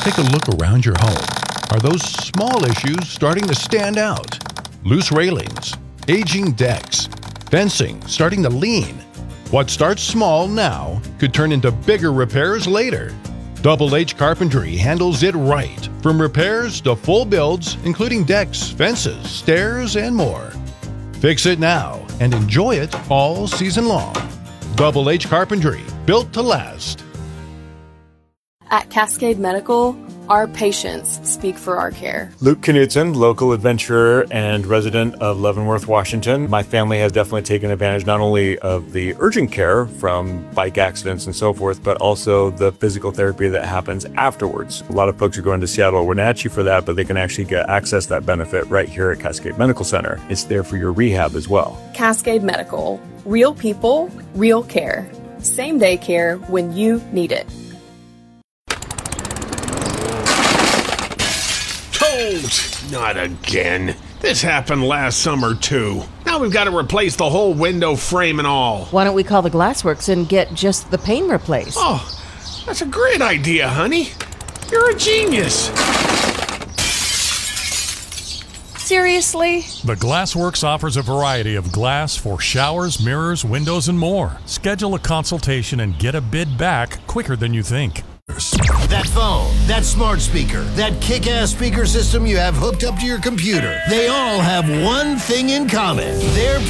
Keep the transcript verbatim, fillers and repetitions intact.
Take a look around your home. Are those small issues starting to stand out? Loose railings, aging decks, fencing starting to lean. What starts small now could turn into bigger repairs later. Double H Carpentry handles it right, from repairs to full builds, including decks, fences, stairs, and more. Fix it now and enjoy it all season long. Double H Carpentry, built to last. At Cascade Medical, our patients speak for our care. Luke Knudsen, local adventurer and resident of Leavenworth, Washington. My family has definitely taken advantage not only of the urgent care from bike accidents and so forth, but also the physical therapy that happens afterwards. A lot of folks are going to Seattle or Wenatchee for that, but they can actually get access that benefit right here at Cascade Medical Center. It's there for your rehab as well. Cascade Medical. Real people, real care. Same day care when you need it. Not again. This happened last summer, too. Now we've got to replace the whole window frame and all. Why don't we call the Glassworks and get just the pane replaced? Oh, that's a great idea, honey. You're a genius. Seriously? The Glassworks offers a variety of glass for showers, mirrors, windows, and more. Schedule a consultation and get a bid back quicker than you think. That phone, that smart speaker, that kick-ass speaker system you have hooked up to your computer, they all have one thing in common. They're